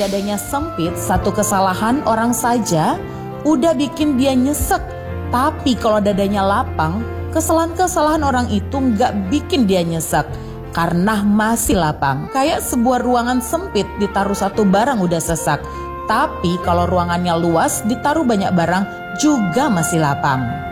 dadanya sempit, satu kesalahan orang saja udah bikin dia nyesek. Tapi kalau dadanya lapang, kesalahan-kesalahan orang itu gak bikin dia nyesek karena masih lapang. Kayak sebuah ruangan sempit ditaruh satu barang udah sesak. Tapi kalau ruangannya luas ditaruh banyak barang juga masih lapang.